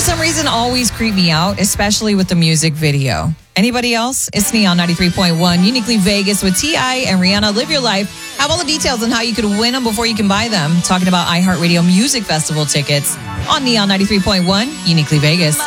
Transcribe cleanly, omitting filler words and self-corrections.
some reason always creep me out, especially with the music video. Anybody else? It's Neon 93.1, Uniquely Vegas with T.I. and Rihanna. Live your life. Have all the details on how you could win them before you can buy them. Talking about iHeartRadio Music Festival tickets on Neon 93.1, Uniquely Vegas.